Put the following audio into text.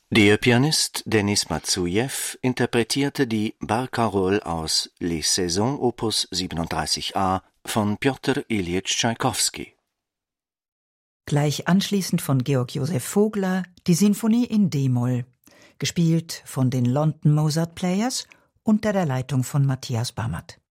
Der Pianist Denis Matsujew interpretierte die Barcarolle aus Les Saisons Opus 37a von Pjotr Iljitsch Tschaikowski. Gleich anschließend von Georg Joseph Vogler die Sinfonie in d-Moll, gespielt von den London Mozart Players unter der Leitung von Matthias Bamert.